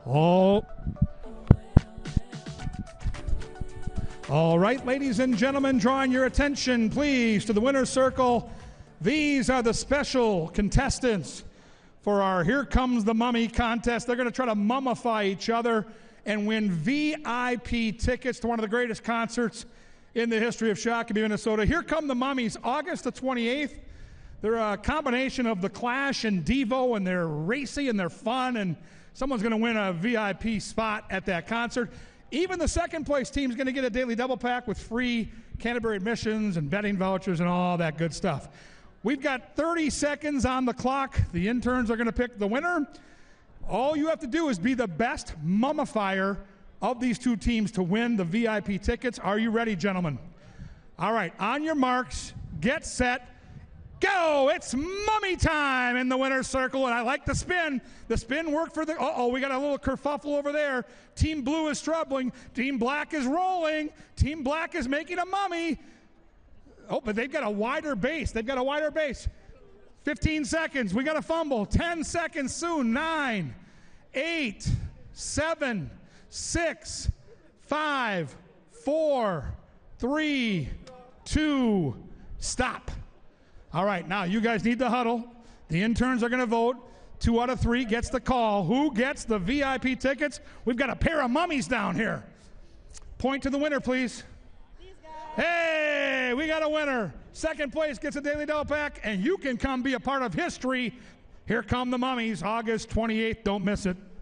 Oh. All right, ladies and gentlemen, drawing your attention, please, to the winner's circle. These are the special contestants for our Here Comes the Mummy contest. They're going to try to mummify each other and win VIP tickets to one of the greatest concerts in the history of Shakopee, Minnesota. Here Come the Mummies, August the 28th. They're a combination of The Clash and Devo, and they're racy and they're fun, and someone's going to win a VIP spot at that concert. Even the second place team is going to get a daily double pack with free Canterbury admissions and betting vouchers and all that good stuff. We've got 30 seconds on the clock. The interns are going to pick the winner. All you have to do is be the best mummifier of these two teams to win the VIP tickets. Are you ready, gentlemen? All right, on your marks, get set, go! It's mummy time in the winner's circle, and I like the spin. The spin worked for the... Uh-oh, we got a little kerfuffle over there. Team Blue is troubling. Team Black is rolling. Team Black is making a mummy. Oh, but they've got a wider base. 15 seconds. We got a fumble. 10 seconds soon. 9, 8, 7, 6, 5, 4, 3, 2, stop. All right, now you guys need to huddle. The interns are going to vote. 2 out of 3 gets the call. Who gets the VIP tickets? We've got a pair of mummies down here. Point to the winner, please. Hey, we got a winner. Second place gets a daily double pack, and you can come be a part of history. Here come the Mummies, August 28th. Don't miss it.